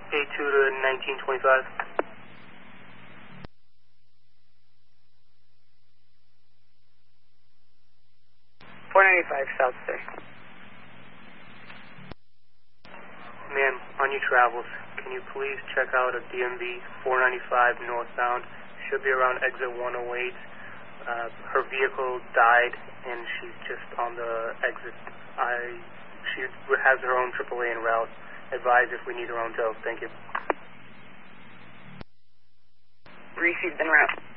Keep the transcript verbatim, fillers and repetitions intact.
A two to nineteen twenty-five. four ninety-five South Sir. Ma'am, on your travels, can you please check out a D M V four ninety-five northbound? She'll be around exit one oh eight. Uh, her vehicle died and she's just on the exit. I, she has her own triple A en route. Advise if we need her own tow. Thank you. Received en route.